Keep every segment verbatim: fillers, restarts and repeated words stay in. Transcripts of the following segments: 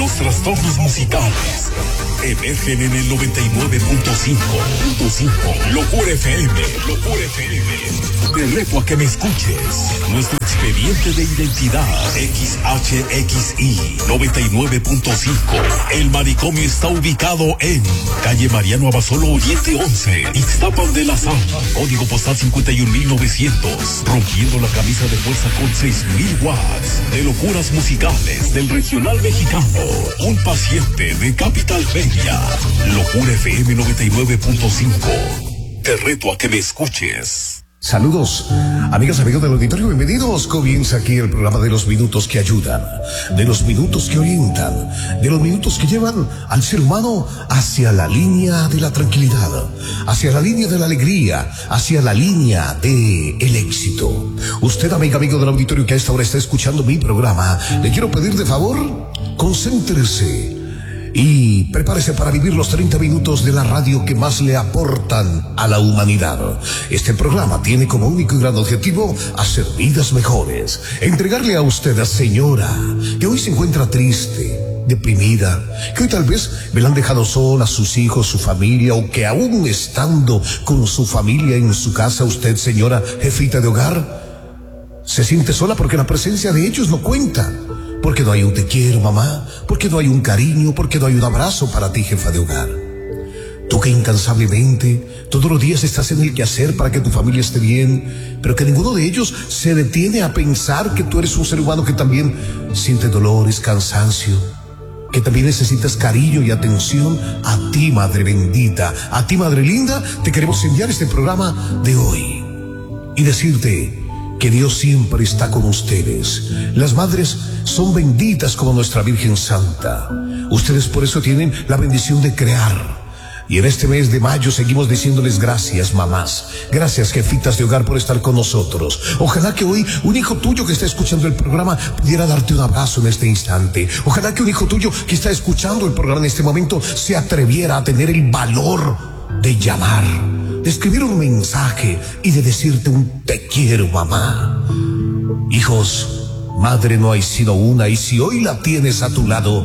Los trastornos musicales emergen en el noventa y nueve punto cinco. Locura F M. Locura F M. Te reto a que me escuches. Nuestro expediente de identidad X H X I noventa y nueve punto cinco. El manicomio está ubicado en calle Mariano Abasolo Oriente once, Ixtapan de la Sal. Código postal cincuenta y un mil novecientos. Rompiendo la camisa de fuerza con seis mil watts de locuras musicales del regional mexicano. Un paciente de Capital Media. Locura F M noventa y nueve punto cinco. Te reto a que me escuches. Saludos, amigas, amigos del auditorio, bienvenidos. Comienza aquí el programa de los minutos que ayudan, de los minutos que orientan, de los minutos que llevan al ser humano hacia la línea de la tranquilidad, hacia la línea de la alegría, hacia la línea de el éxito. Usted, amiga, amigo del auditorio que a esta hora está escuchando mi programa, le quiero pedir de favor, concéntrese y prepárese para vivir los treinta minutos de la radio que más le aportan a la humanidad. Este programa tiene como único y gran objetivo hacer vidas mejores. Entregarle a usted, señora, que hoy se encuentra triste, deprimida, que hoy tal vez me la han dejado sola, sus hijos, su familia, o que aún estando con su familia en su casa, usted, señora, jefita de hogar, se siente sola porque la presencia de ellos no cuenta. Porque no hay un te quiero, mamá, porque no hay un cariño, porque no hay un abrazo para ti, jefa de hogar. Tú que incansablemente todos los días estás en el quehacer para que tu familia esté bien, pero que ninguno de ellos se detiene a pensar que tú eres un ser humano que también siente dolores, cansancio, que también necesitas cariño y atención. A ti, madre bendita, a ti, madre linda, te queremos enviar este programa de hoy y decirte que Dios siempre está con ustedes. Las madres son benditas como nuestra Virgen Santa. Ustedes por eso tienen la bendición de crear. Y en este mes de mayo seguimos diciéndoles gracias, mamás. Gracias, jefitas de hogar, por estar con nosotros. Ojalá que hoy un hijo tuyo que está escuchando el programa pudiera darte un abrazo en este instante. Ojalá que un hijo tuyo que está escuchando el programa en este momento se atreviera a tener el valor de llamar, de escribir un mensaje y de decirte un te quiero, mamá. Hijos, madre no hay sino una, y si hoy la tienes a tu lado,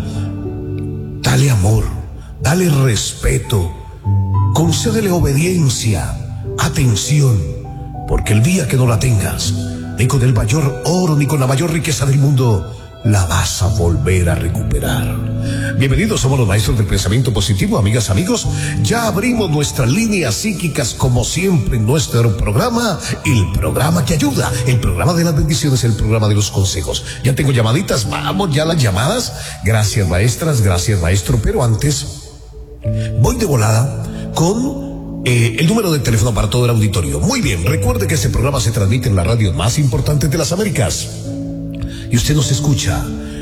dale amor, dale respeto, concédele obediencia, atención, porque el día que no la tengas, ni con el mayor oro ni con la mayor riqueza del mundo, la vas a volver a recuperar. Bienvenidos, somos los maestros del pensamiento positivo, amigas, amigos. Ya abrimos nuestras líneas psíquicas como siempre en nuestro programa, el programa que ayuda, el programa de las bendiciones, el programa de los consejos. Ya tengo llamaditas, vamos ya las llamadas. Gracias, maestras, gracias, maestro, pero antes voy de volada con eh, el número de teléfono para todo el auditorio. Muy bien, recuerde que este programa se transmite en la radio más importante de las Américas. Y usted nos escucha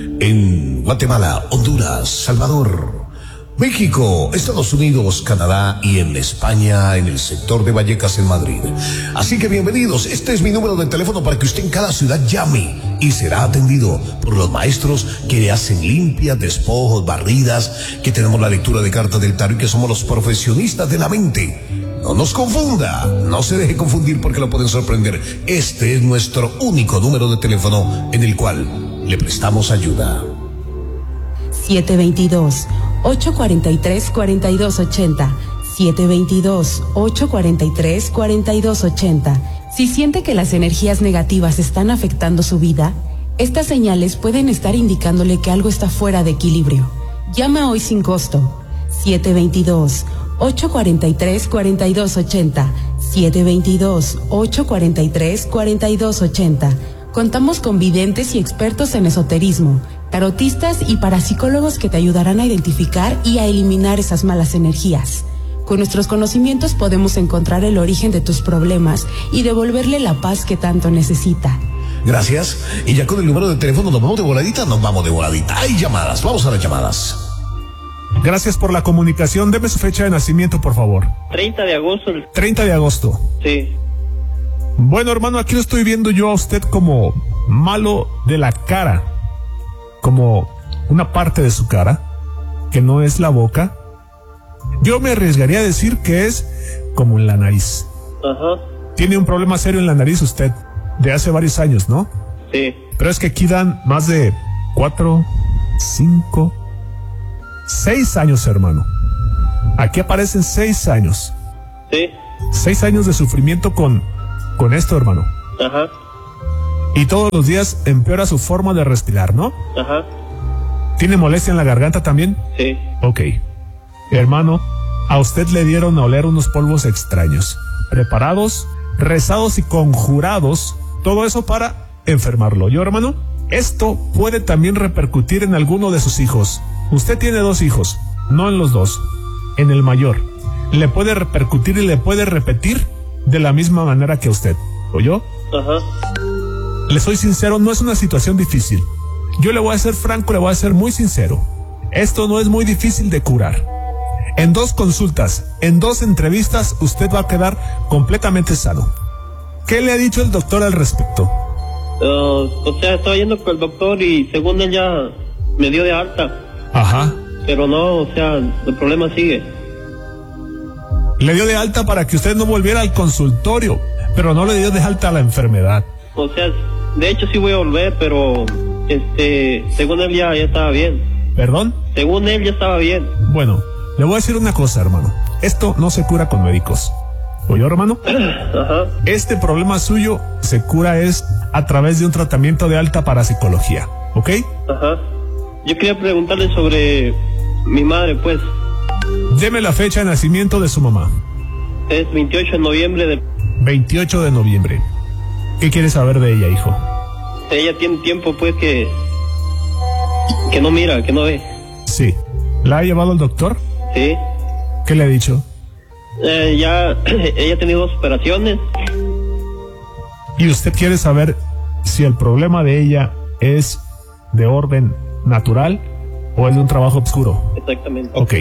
en Guatemala, Honduras, Salvador, México, Estados Unidos, Canadá y en España, en el sector de Vallecas, en Madrid. Así que bienvenidos, este es mi número de teléfono para que usted en cada ciudad llame y será atendido por los maestros que le hacen limpias, despojos, barridas, que tenemos la lectura de cartas del tarot y que somos los profesionistas de la mente. No nos confunda, no se deje confundir porque lo pueden sorprender. Este es nuestro único número de teléfono en el cual le prestamos ayuda. siete dos dos, ocho cuatro tres, cuatro dos ocho cero. siete dos dos, ocho cuatro tres, cuatro dos ocho cero. Si siente que las energías negativas están afectando su vida, estas señales pueden estar indicándole que algo está fuera de equilibrio. Llama hoy sin costo. siete dos dos, ocho cuatro tres, cuatro dos ocho cero. siete dos dos, ocho cuatro tres, cuatro dos ocho cero. Contamos con videntes y expertos en esoterismo, tarotistas y parapsicólogos que te ayudarán a identificar y a eliminar esas malas energías. Con nuestros conocimientos podemos encontrar el origen de tus problemas y devolverle la paz que tanto necesita. Gracias. Y ya con el número de teléfono, ¿nos vamos de voladita? Nos vamos de voladita. Hay llamadas, vamos a las llamadas. Gracias por la comunicación. Deme su fecha de nacimiento, por favor. treinta de agosto. treinta de agosto. Sí. Bueno, hermano, aquí lo estoy viendo yo a usted como malo de la cara. Como una parte de su cara, que no es la boca. Yo me arriesgaría a decir que es como en la nariz. Ajá. Tiene un problema serio en la nariz usted, de hace varios años, ¿no? Sí. Pero es que aquí dan más de cuatro, cinco, Seis años, hermano. Aquí aparecen seis años. Sí. Seis años de sufrimiento con, con esto, hermano. Ajá. Y todos los días empeora su forma de respirar, ¿no? Ajá. ¿Tiene molestia en la garganta también? Sí. Ok. Hermano, a usted le dieron a oler unos polvos extraños, preparados, rezados y conjurados, todo eso para enfermarlo. ¿Yo, hermano? Esto puede también repercutir en alguno de sus hijos. Usted tiene dos hijos, no en los dos, en el mayor. Le puede repercutir y le puede repetir de la misma manera que a usted. ¿Oyó? Ajá. Le soy sincero, no es una situación difícil. Yo le voy a ser franco, le voy a ser muy sincero. Esto no es muy difícil de curar. En dos consultas, en dos entrevistas, usted va a quedar completamente sano. ¿Qué le ha dicho el doctor al respecto? Uh, o sea, estaba yendo con el doctor y según él ya me dio de alta. Ajá. Pero no, o sea, el problema sigue. Le dio de alta para que usted no volviera al consultorio, pero no le dio de alta a la enfermedad. O sea, de hecho sí voy a volver, pero este, según él ya, ya estaba bien. ¿Perdón? Según él ya estaba bien. Bueno, le voy a decir una cosa, hermano. Esto no se cura con médicos. ¿Oyó, hermano? Ajá. Este problema suyo se cura es a través de un tratamiento de alta parapsicología, ¿ok? Ajá. Yo quería preguntarle sobre mi madre, pues. Deme la fecha de nacimiento de su mamá. Es veintiocho de noviembre de... veintiocho de noviembre. ¿Qué quiere saber de ella, hijo? Ella tiene tiempo, pues, que... que no mira, que no ve. Sí. ¿La ha llevado al doctor? Sí. ¿Qué le ha dicho? Eh, ya... ella ha tenido dos operaciones. ¿Y usted quiere saber si el problema de ella es de orden natural o es de un trabajo oscuro? Exactamente. Ok.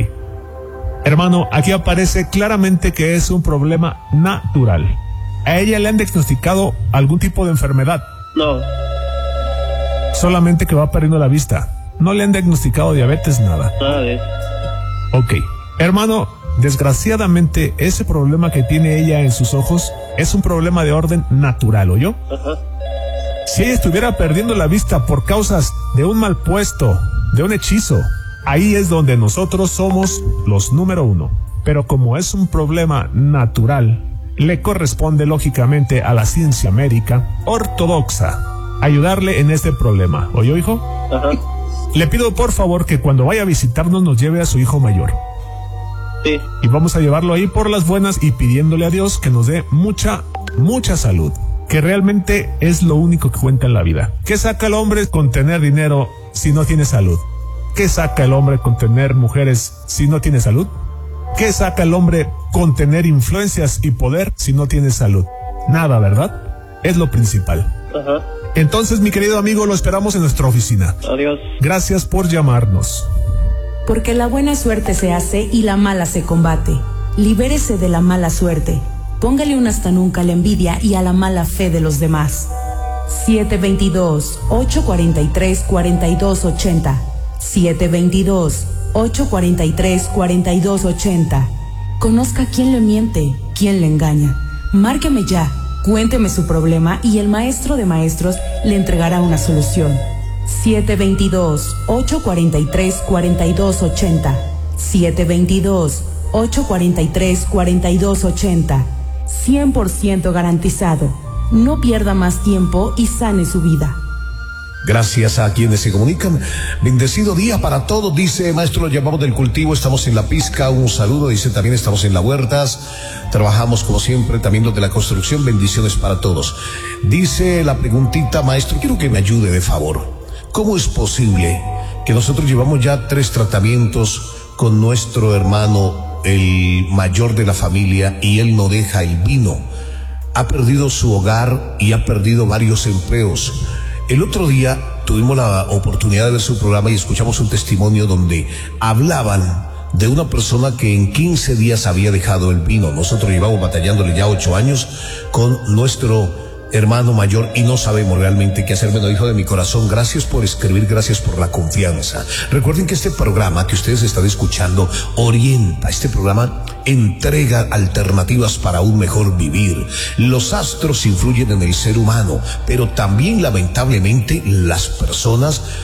Hermano, aquí aparece claramente que es un problema natural. ¿A ella le han diagnosticado algún tipo de enfermedad? No. Solamente que va perdiendo la vista. No le han diagnosticado diabetes, nada. Nada de eso. Ok. Hermano, desgraciadamente ese problema que tiene ella en sus ojos es un problema de orden natural, ¿oyó? Ajá. Si ella estuviera perdiendo la vista por causas de un mal puesto, de un hechizo, ahí es donde nosotros somos los número uno. Pero como es un problema natural, le corresponde lógicamente a la ciencia médica ortodoxa ayudarle en este problema. ¿Oyó, hijo? Ajá. Le pido por favor que cuando vaya a visitarnos nos lleve a su hijo mayor. Sí. Y vamos a llevarlo ahí por las buenas y pidiéndole a Dios que nos dé mucha, mucha salud. Que realmente es lo único que cuenta en la vida. ¿Qué saca el hombre con tener dinero si no tiene salud? ¿Qué saca el hombre con tener mujeres si no tiene salud? ¿Qué saca el hombre con tener influencias y poder si no tiene salud? Nada, ¿verdad? Es lo principal. Ajá. Entonces, mi querido amigo, lo esperamos en nuestra oficina. Adiós. Gracias por llamarnos. Porque la buena suerte se hace y la mala se combate. Libérese de la mala suerte. Póngale un hasta nunca a la envidia y a la mala fe de los demás. siete veintidós, ocho cuarenta y tres, cuarenta y dos ochenta. siete veintidós, ocho cuarenta y tres, cuarenta y dos ochenta. Conozca quién le miente, quién le engaña. Márqueme ya, cuénteme su problema y el maestro de maestros le entregará una solución. siete veintidós, ocho cuarenta y tres, cuarenta y dos ochenta. siete veintidós, ocho cuarenta y tres, cuarenta y dos ochenta. cien por ciento garantizado. No pierda más tiempo y sane su vida. Gracias a quienes se comunican. Bendecido día para todos, dice maestro, lo llamamos del cultivo, estamos en la pizca, un saludo, dice también estamos en las huertas, trabajamos como siempre, también los de la construcción, bendiciones para todos. Dice la preguntita, maestro, quiero que me ayude de favor. ¿Cómo es posible que nosotros llevamos ya tres tratamientos con nuestro hermano, el mayor de la familia, y él no deja el vino? Ha perdido su hogar y ha perdido varios empleos. El otro día tuvimos la oportunidad de ver su programa y escuchamos un testimonio donde hablaban de una persona que en quince días había dejado el vino. Nosotros llevamos batallándole ya ocho años con nuestro hermano mayor y no sabemos realmente qué hacer. Bueno, hijo de mi corazón, gracias por escribir, gracias por la confianza. Recuerden que este programa que ustedes están escuchando orienta, este programa entrega alternativas para un mejor vivir. Los astros influyen en el ser humano, pero también lamentablemente las personas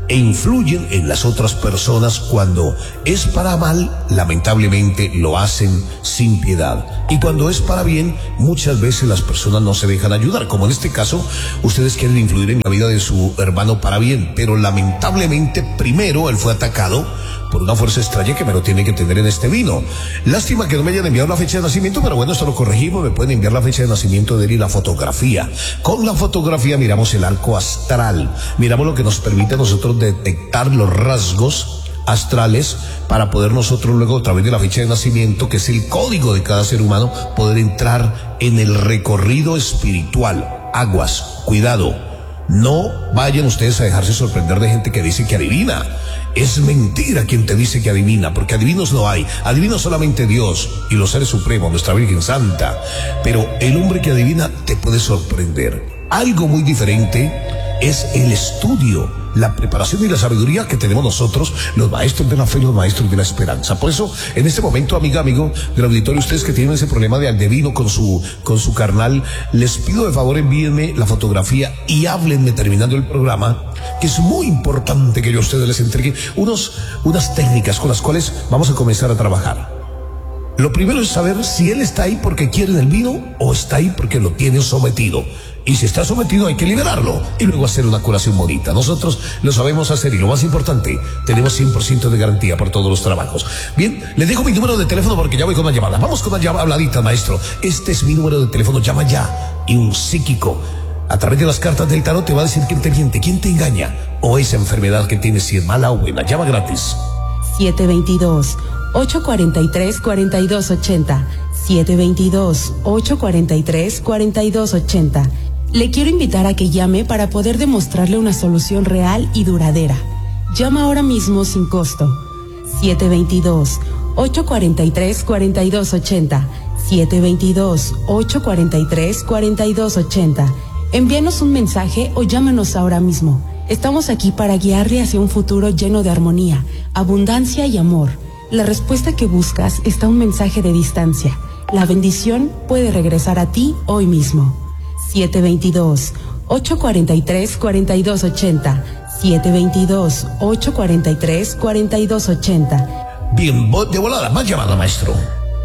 e influyen en las otras personas. Cuando es para mal, lamentablemente lo hacen sin piedad, y cuando es para bien, muchas veces las personas no se dejan ayudar, como en este caso ustedes quieren influir en la vida de su hermano para bien, pero lamentablemente primero él fue atacado por una fuerza extraña que me lo tiene que tener en este vino. Lástima que no me hayan enviado la fecha de nacimiento, pero bueno, esto lo corregimos. Me pueden enviar la fecha de nacimiento de él y la fotografía. Con la fotografía miramos el arco astral, miramos lo que nos permite a nosotros detectar los rasgos astrales para poder nosotros luego, a través de la fecha de nacimiento, que es el código de cada ser humano, poder entrar en el recorrido espiritual. Aguas, cuidado, no vayan ustedes a dejarse sorprender de gente que dice que adivina. Es mentira quien te dice que adivina, porque adivinos no hay. Adivina solamente Dios y los seres supremos, nuestra Virgen Santa. Pero el hombre que adivina te puede sorprender. Algo muy diferente es el estudio, la preparación y la sabiduría que tenemos nosotros, los maestros de la fe y los maestros de la esperanza. Por eso, en este momento, amiga, amigo del auditorio, ustedes que tienen ese problema de adivino con su, con su carnal, les pido de favor envíenme la fotografía y háblenme terminando el programa, que es muy importante que yo a ustedes les entregue unos, unas técnicas con las cuales vamos a comenzar a trabajar. Lo primero es saber si él está ahí porque quiere el vino o está ahí porque lo tiene sometido. Y si está sometido hay que liberarlo y luego hacer una curación bonita. Nosotros lo sabemos hacer y lo más importante, tenemos cien por ciento de garantía por todos los trabajos. Bien, le dejo mi número de teléfono porque ya voy con una llamada. Vamos con una llamada habladita, maestro. Este es mi número de teléfono, llama ya. Y un psíquico, a través de las cartas del tarot, te va a decir quién te miente, quién te engaña, o esa enfermedad que tienes, si es mala o buena. Llama gratis. siete veintidós, ocho cuarenta y tres, cuarenta y dos ochenta. siete veintidós, ocho cuarenta y tres, cuarenta y dos ochenta. Le quiero invitar a que llame para poder demostrarle una solución real y duradera. Llama ahora mismo sin costo. siete veintidós, ocho cuarenta y tres, cuarenta y dos ochenta. siete veintidós, ocho cuarenta y tres, cuarenta y dos ochenta. Envíenos un mensaje o llámenos ahora mismo. Estamos aquí para guiarle hacia un futuro lleno de armonía, abundancia y amor. La respuesta que buscas está a un mensaje de distancia. La bendición puede regresar a ti hoy mismo. siete veintidós, ocho cuarenta y tres, cuarenta y dos ochenta. siete veintidós, ocho cuarenta y tres, cuarenta y dos ochenta. Bien, de volada, más llamada, maestro.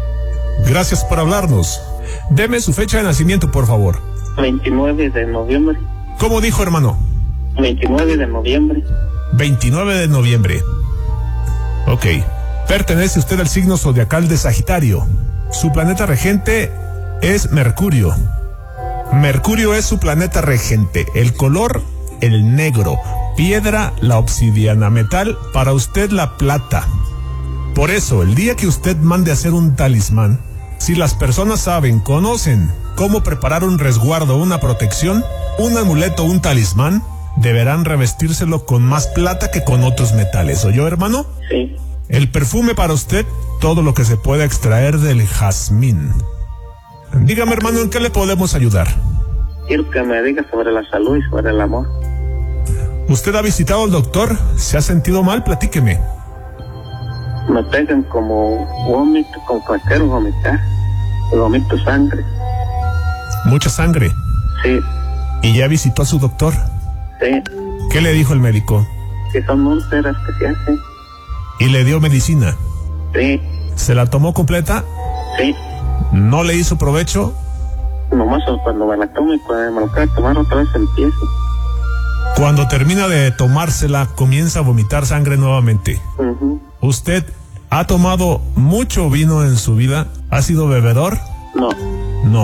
Gracias por hablarnos. Deme su fecha de nacimiento, por favor. veintinueve de noviembre. ¿Cómo dijo, hermano? veintinueve de noviembre. veintinueve de noviembre. Ok. Pertenece usted al signo zodiacal de Sagitario. Su planeta regente es Mercurio. Mercurio es su planeta regente. El color, el negro. Piedra, la obsidiana. Metal, para usted la plata. Por eso, el día que usted mande a hacer un talismán, si las personas saben, conocen cómo preparar un resguardo, una protección, un amuleto, un talismán, deberán revestírselo con más plata que con otros metales. ¿Oyó, hermano? Sí. El perfume para usted, todo lo que se pueda extraer del jazmín. Dígame, hermano, ¿en qué le podemos ayudar? Quiero que me diga sobre la salud y sobre el amor. ¿Usted ha visitado al doctor? ¿Se ha sentido mal? Platíqueme. Me pegan como vómito, como que quiero vomitar. Vomito sangre. ¿Mucha sangre? Sí. ¿Y ya visitó a su doctor? Sí. ¿Qué le dijo el médico? Que son úlceras que se hacen. ¿Y le dio medicina? Sí. ¿Se la tomó completa? Sí. ¿No le hizo provecho? Nomás cuando me la tome, cuando me lo quiera tomar otra vez empiezo. Cuando termina de tomársela, comienza a vomitar sangre nuevamente. Uh-huh. ¿Usted ha tomado mucho vino en su vida? ¿Ha sido bebedor? No. No.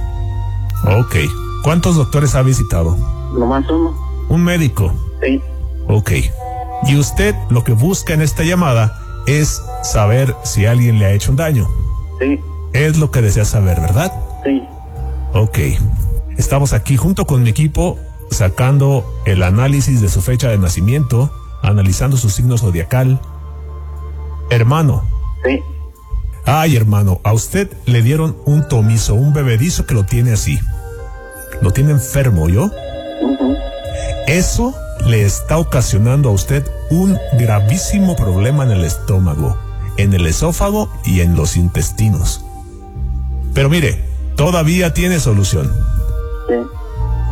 Ok. ¿Cuántos doctores ha visitado? Nomás uno. ¿Un médico? Sí. Ok. Y usted lo que busca en esta llamada es saber si alguien le ha hecho un daño. Sí. Es lo que desea saber, ¿verdad? Sí. Ok. Estamos aquí junto con mi equipo sacando el análisis de su fecha de nacimiento, analizando su signo zodiacal. Hermano. Sí. Ay, hermano, a usted le dieron un tomizo, un bebedizo que lo tiene así. Lo tiene enfermo, ¿yo? Uh-huh. Eso le está ocasionando a usted un gravísimo problema en el estómago, en el esófago y en los intestinos. Pero mire, todavía tiene solución. Sí.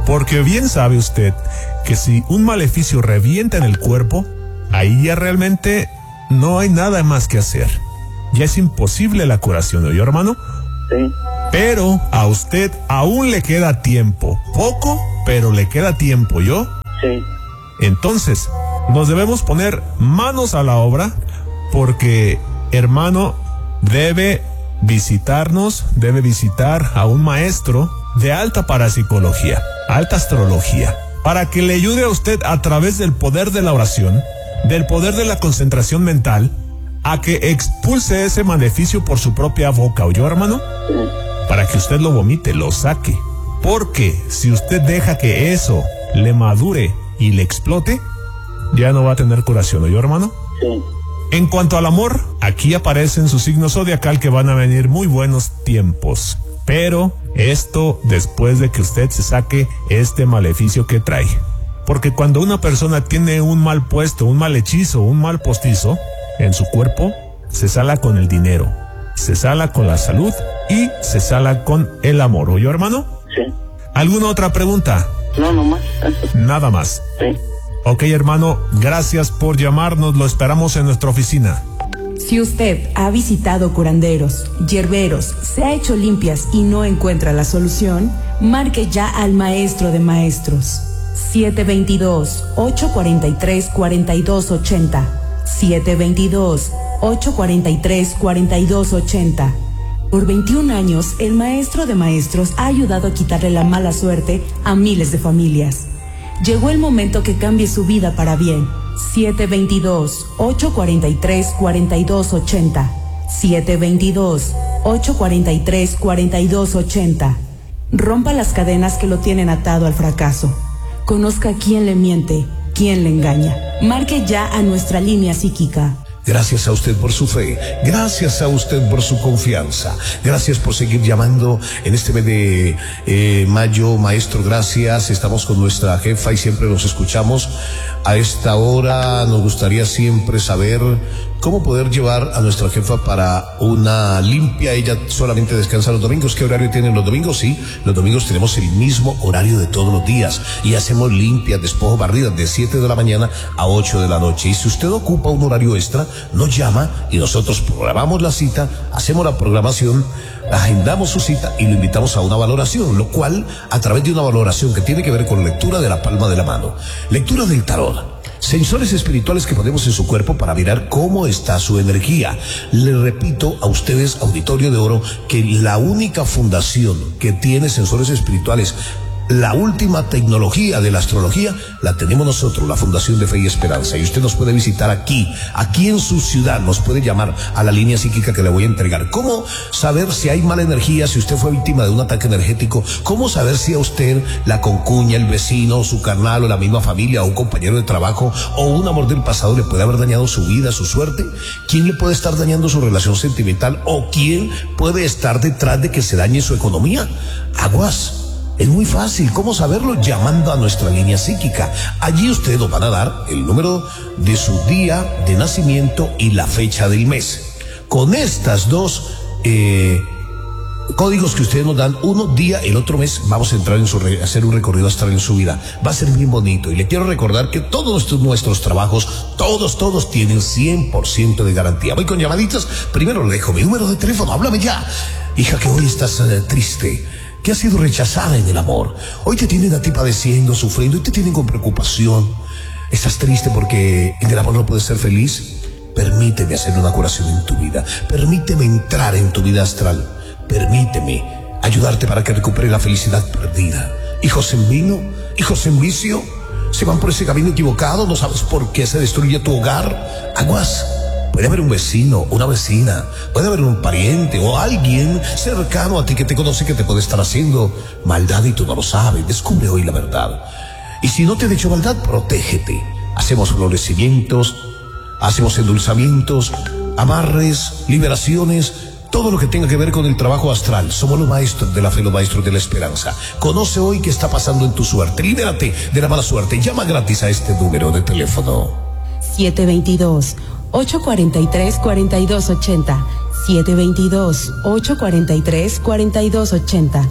Porque bien sabe usted que si un maleficio revienta en el cuerpo, ahí ya realmente no hay nada más que hacer. Ya es imposible la curación, ¿oyó, hermano? Sí. Pero a usted aún le queda tiempo. Poco, pero le queda tiempo, ¿yo? Sí. Entonces, nos debemos poner manos a la obra porque, hermano, debe visitarnos, debe visitar a un maestro de alta parapsicología, alta astrología, para que le ayude a usted a través del poder de la oración, del poder de la concentración mental, a que expulse ese maleficio por su propia boca, ¿oyó, hermano? Sí. Para que usted lo vomite, lo saque. Porque si usted deja que eso le madure y le explote, ya no va a tener curación, ¿oyó, hermano? Sí. En cuanto al amor, aquí aparece en su signo zodiacal que van a venir muy buenos tiempos. Pero esto después de que usted se saque este maleficio que trae. Porque cuando una persona tiene un mal puesto, un mal hechizo, un mal postizo en su cuerpo, se sala con el dinero, se sala con la salud y se sala con el amor, ¿oyó, hermano? Sí. ¿Alguna otra pregunta? No, nomás. Eso. Nada más. Sí. Ok, hermano, gracias por llamarnos, lo esperamos en nuestra oficina. Si usted ha visitado curanderos, hierberos, se ha hecho limpias y no encuentra la solución, marque ya al maestro de maestros. siete dos dos, ocho cuatro tres, cuatro dos ocho cero. siete dos dos, ocho cuatro tres, cuatro dos ocho cero. Por veintiún años, el maestro de maestros ha ayudado a quitarle la mala suerte a miles de familias. Llegó el momento que cambie su vida para bien. siete dos dos, ocho cuatro tres, cuatro dos ocho cero. siete dos dos, ocho cuatro tres, cuatro dos ocho cero. Rompa las cadenas que lo tienen atado al fracaso. Conozca quién le miente, quién le engaña. Marque ya a nuestra línea psíquica. Gracias a usted por su fe, gracias a usted por su confianza, gracias por seguir llamando en este mes de eh, mayo, maestro, gracias. Estamos con nuestra jefa y siempre nos escuchamos. A esta hora nos gustaría siempre saber cómo poder llevar a nuestra jefa para una limpia. Ella solamente descansa los domingos. ¿Qué horario tienen los domingos? Sí, los domingos tenemos el mismo horario de todos los días y hacemos limpias, despojo, barridas de siete de la mañana a ocho de la noche. Y si usted ocupa un horario extra, nos llama y nosotros programamos la cita, hacemos la programación, agendamos su cita y lo invitamos a una valoración, lo cual a través de una valoración que tiene que ver con lectura de la palma de la mano, lectura del tarot, sensores espirituales que ponemos en su cuerpo para mirar cómo está su energía. Le repito a ustedes, auditorio de oro, que la única fundación que tiene sensores espirituales, la última tecnología de la astrología, la tenemos nosotros, la Fundación de Fe y Esperanza. Y usted nos puede visitar aquí, aquí en su ciudad, nos puede llamar a la línea psíquica que le voy a entregar. ¿Cómo saber si hay mala energía, si usted fue víctima de un ataque energético? ¿Cómo saber si a usted la concuña, el vecino, su carnal o la misma familia o un compañero de trabajo o un amor del pasado le puede haber dañado su vida, su suerte? ¿Quién le puede estar dañando su relación sentimental o quién puede estar detrás de que se dañe su economía? Aguas. Es muy fácil. ¿Cómo saberlo? Llamando a nuestra línea psíquica. Allí ustedes nos van a dar el número de su día de nacimiento y la fecha del mes. Con estas dos eh, códigos que ustedes nos dan, uno día, el otro mes, vamos a entrar en su re, hacer un recorrido astral en su vida. Va a ser bien bonito. Y le quiero recordar que todos nuestros, nuestros trabajos, todos, todos tienen cien por ciento de garantía. Voy con llamaditas. Primero le dejo mi número de teléfono. Háblame ya. Hija, que hoy estás uh, triste, que has sido rechazada en el amor. Hoy te tienen a ti padeciendo, sufriendo y te tienen con preocupación. Estás triste porque en el amor no puedes ser feliz. Permíteme hacer una curación en tu vida. Permíteme entrar en tu vida astral. Permíteme ayudarte para que recupere la felicidad perdida. Hijos en vino, hijos en vicio, se van por ese camino equivocado. No sabes por qué se destruye tu hogar. Aguas. Puede haber un vecino, una vecina, puede haber un pariente o alguien cercano a ti que te conoce que te puede estar haciendo maldad y tú no lo sabes. Descubre hoy la verdad. Y si no te han hecho maldad, protégete. Hacemos florecimientos, hacemos endulzamientos, amarres, liberaciones, todo lo que tenga que ver con el trabajo astral. Somos los maestros de la fe, los maestros de la esperanza. Conoce hoy qué está pasando en tu suerte. Libérate de la mala suerte. Llama gratis a este número de teléfono. siete dos dos, ocho cuatro tres, cuatro dos ocho cero. siete dos dos, ocho cuatro tres, cuatro dos ocho cero.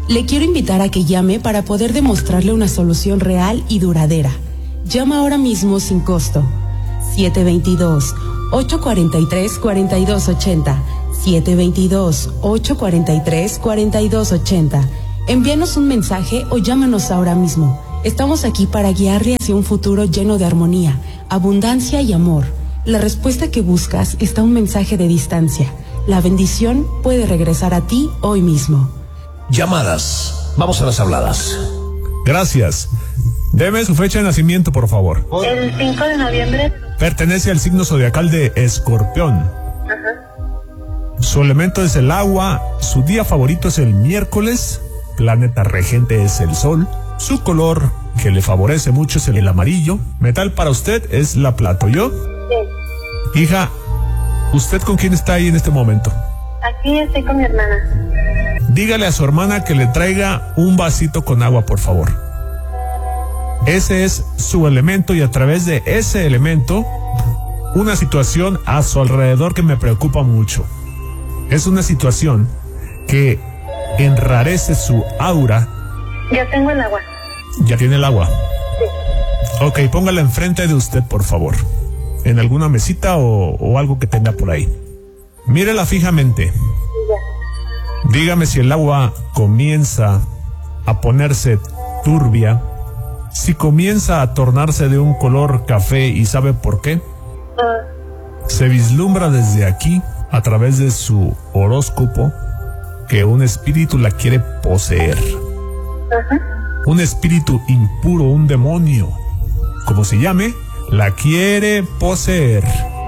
Le quiero invitar a que llame para poder demostrarle una solución real y duradera. Llama ahora mismo sin costo. siete dos dos, ocho cuatro tres, cuatro dos ocho cero. siete dos dos, ocho cuatro tres, cuatro dos ocho cero. Envíanos un mensaje o llámanos ahora mismo. Estamos aquí para guiarle hacia un futuro lleno de armonía, abundancia y amor. La respuesta que buscas está a un mensaje de distancia. La bendición puede regresar a ti hoy mismo. Llamadas. Vamos a las habladas. Gracias. Deme su fecha de nacimiento, por favor. El cinco de noviembre. Pertenece al signo zodiacal de Escorpión. Ajá. Su elemento es el agua. Su día favorito es el miércoles. Planeta regente es el sol. Su color que le favorece mucho es el amarillo. Metal para usted es la plata. ¿Yo? Sí. Hija, ¿usted con quién está ahí en este momento? Aquí estoy con mi hermana. Dígale a su hermana que le traiga un vasito con agua, por favor. Ese es su elemento y a través de ese elemento, una situación a su alrededor que me preocupa mucho. Es una situación que enrarece su aura. Ya tengo el agua. ¿Ya tiene el agua? Sí. Ok, póngala enfrente de usted, por favor. En alguna mesita o, o algo que tenga por ahí. Mírela fijamente. Ya. Dígame si el agua comienza a ponerse turbia, si comienza a tornarse de un color café y sabe por qué. Uh. Se vislumbra desde aquí, a través de su horóscopo, que un espíritu la quiere poseer. Ajá. Un espíritu impuro, un demonio, como se llame, la quiere poseer.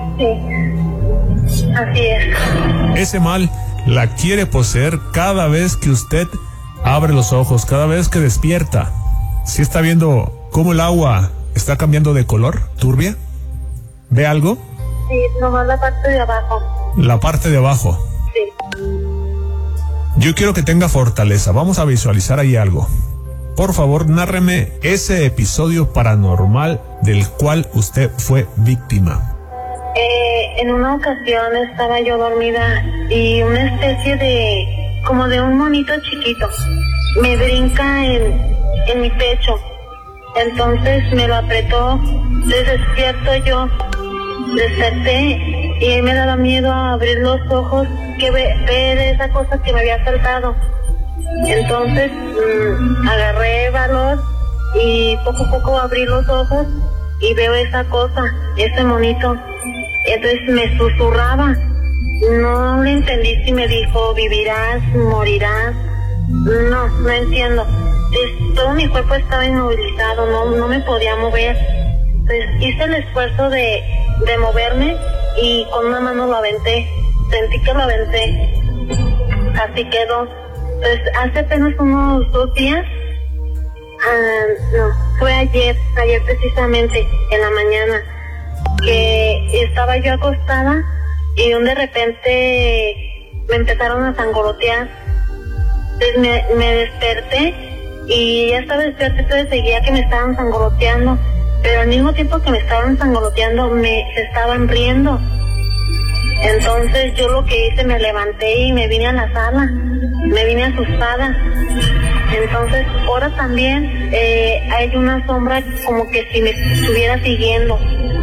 Sí, así es. Ese mal la quiere poseer cada vez que usted abre los ojos, cada vez que despierta. ¿Sí está viendo cómo el agua está cambiando de color, turbia? ¿Ve algo? Sí, nomás la parte de abajo. La parte de abajo. Sí. Yo quiero que tenga fortaleza. Vamos a visualizar ahí algo. Por favor, nárreme ese episodio paranormal del cual usted fue víctima. Eh, en una ocasión estaba yo dormida y una especie de, como de un monito chiquito, me brinca en, en mi pecho. Entonces me lo apretó, despierto yo, desperté y me daba miedo a abrir los ojos, que ve, ver esa cosa que me había saltado. Entonces mmm, agarré valor y poco a poco abrí los ojos y veo esa cosa, ese monito. Entonces me susurraba. No le entendí si me dijo vivirás, morirás. No, no entiendo. Es, todo mi cuerpo estaba inmovilizado, no, no me podía mover. Entonces hice el esfuerzo de, de moverme y con una mano lo aventé. Sentí que lo aventé. Así quedó. Pues hace apenas unos dos días, uh, no, fue ayer, ayer precisamente, en la mañana, que estaba yo acostada y de repente me empezaron a sangolotear. Entonces me, me desperté y ya estaba despierta, entonces seguía que me estaban sangoloteando, pero al mismo tiempo que me estaban sangoloteando, me se estaban riendo. Entonces yo lo que hice, me levanté y me vine a la sala, me vine asustada. Entonces ahora también eh, hay una sombra como que si me estuviera siguiendo.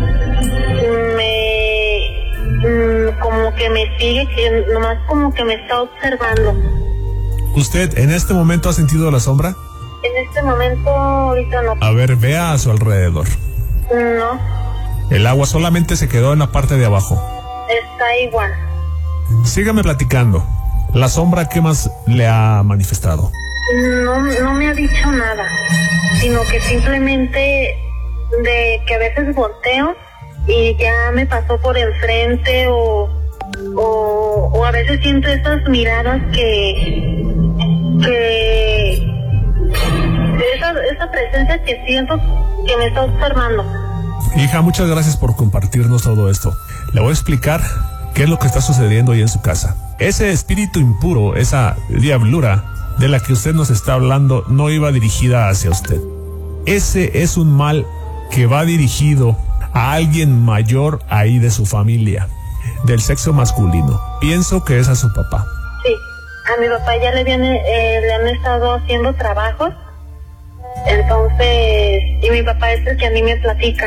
Me, mm, como que me sigue, que nomás como que me está observando. ¿Usted en este momento ha sentido la sombra? En este momento ahorita no. A ver, vea a su alrededor. No. El agua solamente se quedó en la parte de abajo. Está igual. Sígame platicando. ¿La sombra qué más le ha manifestado? No, no me ha dicho nada, sino que simplemente de que a veces volteo y ya me pasó por enfrente o, o, o a veces siento esas miradas que, que esa, esa presencia que siento que me está observando. Hija, muchas gracias por compartirnos todo esto. Le voy a explicar qué es lo que está sucediendo ahí en su casa. Ese espíritu impuro, esa diablura de la que usted nos está hablando, no iba dirigida hacia usted. Ese es un mal que va dirigido a alguien mayor ahí de su familia, del sexo masculino. Pienso que es a su papá. Sí, a mi papá ya le viene, eh, le han estado haciendo trabajos, entonces, y mi papá es el que a mí me platica,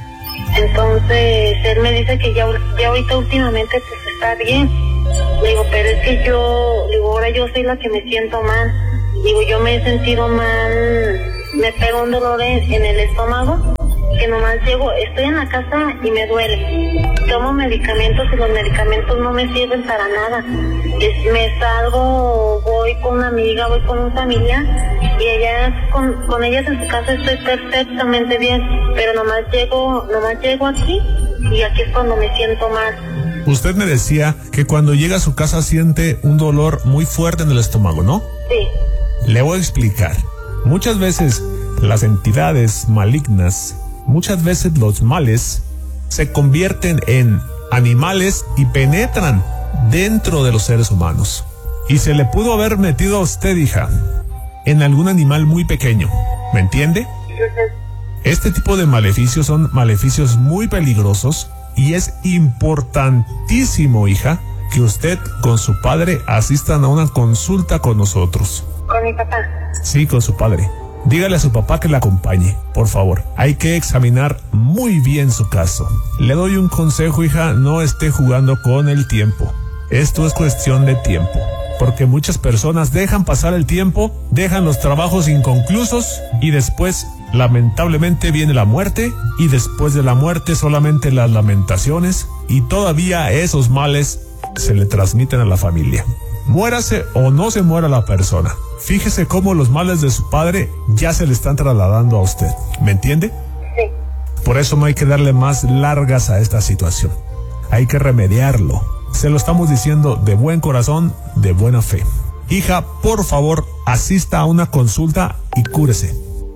entonces él me dice que ya, ya ahorita últimamente pues está bien. Le digo, pero es que yo, digo, ahora yo soy la que me siento mal, digo, yo me he sentido mal, me pega un dolor en, en el estómago, que nomás llego, estoy en la casa y me duele, tomo medicamentos y los medicamentos no me sirven para nada, es, me salgo, voy con una amiga, voy con una familia y ella, con, con ellas en su casa estoy perfectamente bien, pero nomás llego, nomás llego aquí y aquí es cuando me siento mal. Usted me decía que cuando llega a su casa siente un dolor muy fuerte en el estómago, ¿no? Sí. Le voy a explicar. Muchas veces las entidades malignas, muchas veces los males, se convierten en animales y penetran dentro de los seres humanos. Y se le pudo haber metido a usted, hija, en algún animal muy pequeño. ¿Me entiende? Este tipo de maleficios son maleficios muy peligrosos y es importantísimo, hija, que usted con su padre asistan a una consulta con nosotros. ¿Con mi papá? Sí, con su padre. Dígale a su papá que la acompañe, por favor. Hay que examinar muy bien su caso. Le doy un consejo, hija, no esté jugando con el tiempo. Esto es cuestión de tiempo, porque muchas personas dejan pasar el tiempo, dejan los trabajos inconclusos y después, lamentablemente, viene la muerte y después de la muerte solamente las lamentaciones y todavía esos males se le transmiten a la familia. Muérase o no se muera la persona. Fíjese cómo los males de su padre ya se le están trasladando a usted. ¿Me entiende? Sí. Por eso no hay que darle más largas a esta situación. Hay que remediarlo. Se lo estamos diciendo de buen corazón, de buena fe. Hija, por favor, asista a una consulta y cúrese.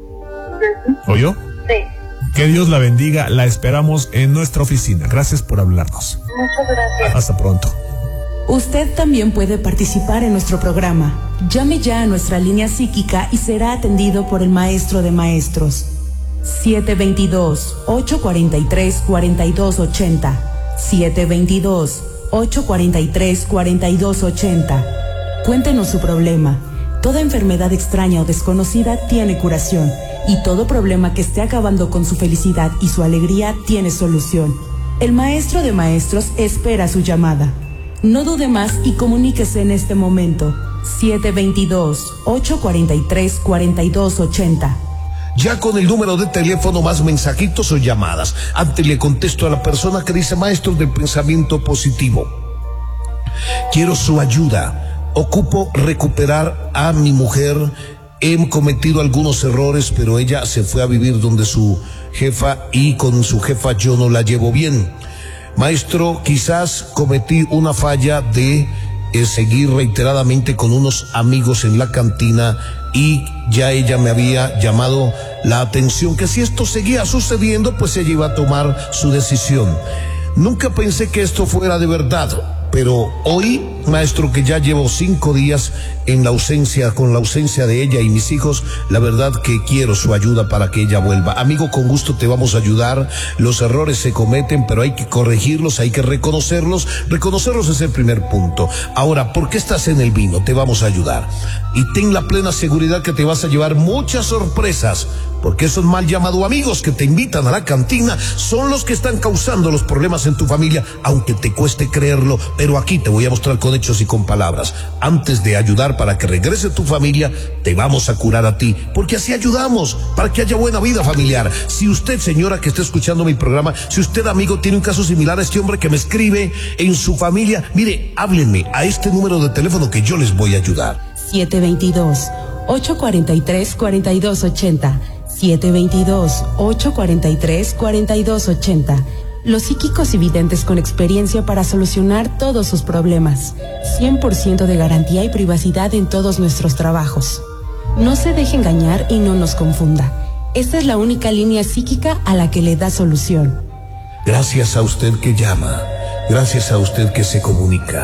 ¿Oyó? Sí. Que Dios la bendiga. La esperamos en nuestra oficina. Gracias por hablarnos. Muchas gracias. Hasta pronto. Usted también puede participar en nuestro programa. Llame ya a nuestra línea psíquica y será atendido por el maestro de maestros. siete dos dos, ocho cuatro tres, cuatro dos ocho cero. siete dos dos, ocho cuatro tres, cuatro dos ocho cero. Cuéntenos su problema. Toda enfermedad extraña o desconocida tiene curación, y todo problema que esté acabando con su felicidad y su alegría tiene solución. El maestro de maestros espera su llamada. No dude más y comuníquese en este momento. siete dos dos, ocho cuatro tres, cuatro dos ocho cero. Ya con el número de teléfono, más mensajitos o llamadas. Antes le contesto a la persona que dice: maestro del pensamiento positivo, quiero su ayuda. Ocupo recuperar a mi mujer. He cometido algunos errores, pero ella se fue a vivir donde su jefa y con su jefa yo no la llevo bien. Maestro, quizás cometí una falla de eh, seguir reiteradamente con unos amigos en la cantina y ya ella me había llamado la atención que si esto seguía sucediendo, pues ella iba a tomar su decisión. Nunca pensé que esto fuera de verdad, pero hoy, maestro, que ya llevo cinco días en la ausencia, con la ausencia de ella y mis hijos, la verdad que quiero su ayuda para que ella vuelva. Amigo, con gusto te vamos a ayudar. Los errores se cometen, pero hay que corregirlos, hay que reconocerlos. Reconocerlos es el primer punto. Ahora, ¿por qué estás en el vino? Te vamos a ayudar. Y ten la plena seguridad que te vas a llevar muchas sorpresas, porque esos mal llamados amigos que te invitan a la cantina son los que están causando los problemas en tu familia, aunque te cueste creerlo, pero aquí te voy a mostrar con hechos y con palabras. Antes de ayudar para que regrese tu familia, te vamos a curar a ti, porque así ayudamos, para que haya buena vida familiar. Si usted, señora que está escuchando mi programa, si usted, amigo, tiene un caso similar a este hombre que me escribe en su familia, mire, háblenme a este número de teléfono que yo les voy a ayudar. siete dos dos, ocho cuatro tres, cuatro dos ocho cero. siete dos dos, ocho cuatro tres, cuatro dos ocho cero. Los psíquicos y videntes con experiencia para solucionar todos sus problemas. cien por ciento de garantía y privacidad en todos nuestros trabajos. No se deje engañar y no nos confunda. Esta es la única línea psíquica a la que le da solución. Gracias a usted que llama, gracias a usted que se comunica.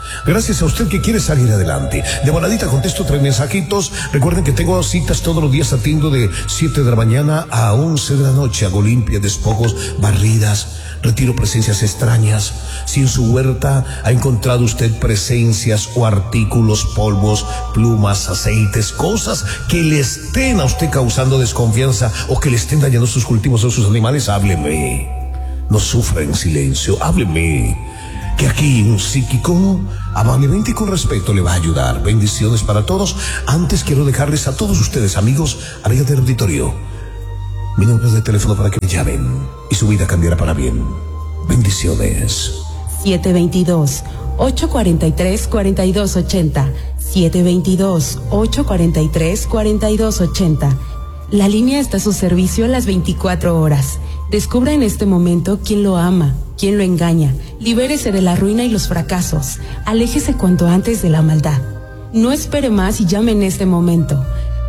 Gracias a usted que quiere salir adelante. De voladita contesto tres mensajitos. Recuerden que tengo citas todos los días, atiendo de siete de la mañana a once de la noche. Hago limpia, despojos, barridas, retiro presencias extrañas. Si en su huerta ha encontrado usted presencias o artículos, polvos, plumas, aceites, cosas que le estén a usted causando desconfianza o que le estén dañando sus cultivos o sus animales, hábleme. No sufra en silencio, hábleme. Que aquí un psíquico amablemente y con respeto le va a ayudar. Bendiciones para todos. Antes quiero dejarles a todos ustedes, amigos, amigas del auditorio, mi número de teléfono para que me llamen y su vida cambiará para bien. Bendiciones. siete dos dos, ocho cuatro tres, cuatro dos ocho cero. siete dos dos, ocho cuatro tres, cuatro dos ocho cero. La línea está a su servicio las veinticuatro horas. Descubra en este momento quién lo ama, quién lo engaña. Libérese de la ruina y los fracasos. Aléjese cuanto antes de la maldad. No espere más y llame en este momento.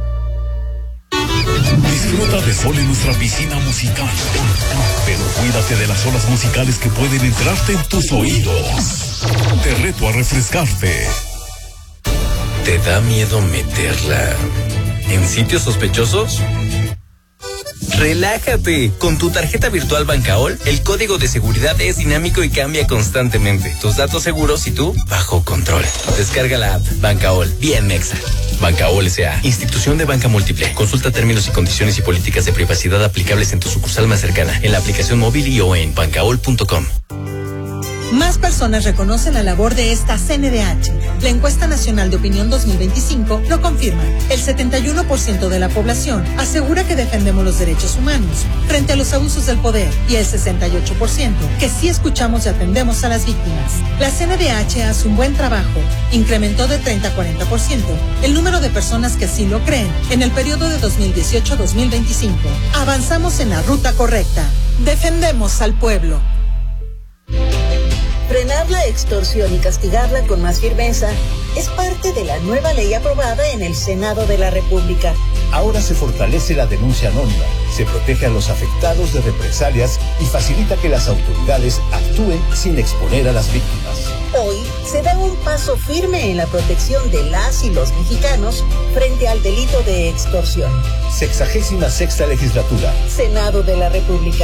Disfruta de sol en nuestra piscina musical, pero cuídate de las olas musicales que pueden entrarte en tus oídos. Te reto a refrescarte. ¿Te da miedo meterla en sitios sospechosos? Relájate. Con tu tarjeta virtual Bancaol, el código de seguridad es dinámico y cambia constantemente. Tus datos seguros y tú bajo control. Descarga la app Bancaol, bien mexa. Bancaol S A, institución de banca múltiple. Consulta términos y condiciones y políticas de privacidad aplicables en tu sucursal más cercana, en la aplicación móvil y o en bancaol punto com. Más personas reconocen la labor de esta C N D H. La encuesta nacional de opinión dos mil veinticinco lo confirma. El setenta y uno por ciento de la población asegura que defendemos los derechos humanos frente a los abusos del poder y el sesenta y ocho por ciento que sí escuchamos y atendemos a las víctimas. La C N D H hace un buen trabajo. Incrementó de treinta a cuarenta por ciento el número de personas que sí lo creen en el periodo de dos mil dieciocho a dos mil veinticinco. Avanzamos en la ruta correcta. Defendemos al pueblo. Frenar la extorsión y castigarla con más firmeza es parte de la nueva ley aprobada en el Senado de la República. Ahora se fortalece la denuncia anónima, se protege a los afectados de represalias y facilita que las autoridades actúen sin exponer a las víctimas. Hoy se da un paso firme en la protección de las y los mexicanos frente al delito de extorsión. Sexagésima sexta legislatura. Senado de la República.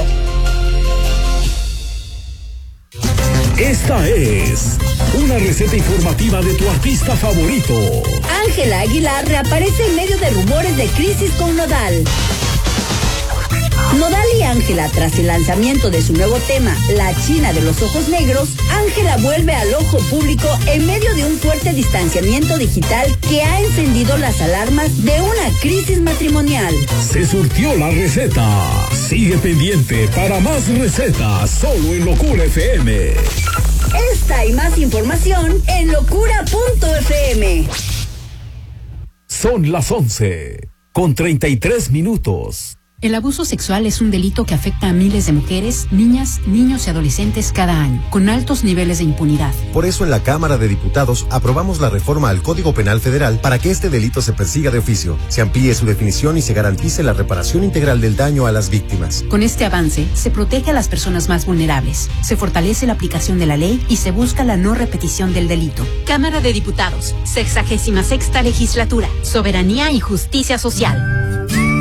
Esta es una receta informativa de tu artista favorito. Ángela Aguilar reaparece en medio de rumores de crisis con Nodal. Nodal y Ángela, tras el lanzamiento de su nuevo tema, La China de los Ojos Negros, Ángela vuelve al ojo público en medio de un fuerte distanciamiento digital que ha encendido las alarmas de una crisis matrimonial. Se surtió la receta. Sigue pendiente para más recetas solo en Locura F M. Esta y más información en locura punto f m. Son las once con treinta y tres minutos. El abuso sexual es un delito que afecta a miles de mujeres, niñas, niños y adolescentes cada año, con altos niveles de impunidad. Por eso en la Cámara de Diputados aprobamos la reforma al Código Penal Federal para que este delito se persiga de oficio, se amplíe su definición y se garantice la reparación integral del daño a las víctimas. Con este avance, se protege a las personas más vulnerables, se fortalece la aplicación de la ley y se busca la no repetición del delito. Cámara de Diputados, sexagésima sexta legislatura, soberanía y justicia social.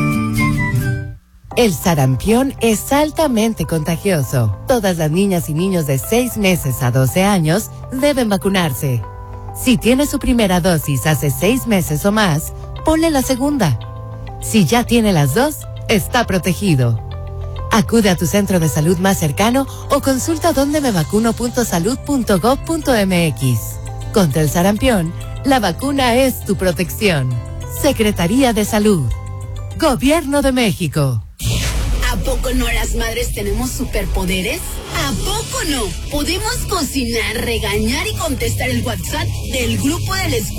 El sarampión es altamente contagioso. Todas las niñas y niños de seis meses a doce años deben vacunarse. Si tiene su primera dosis hace seis meses o más, ponle la segunda. Si ya tiene las dos, está protegido. Acude a tu centro de salud más cercano o consulta donde me vacuno punto salud punto gob punto m x. Contra el sarampión, la vacuna es tu protección. Secretaría de Salud. Gobierno de México. ¿A poco no las madres tenemos superpoderes? ¿A poco no? Podemos cocinar, regañar y contestar el WhatsApp del grupo de la escuela.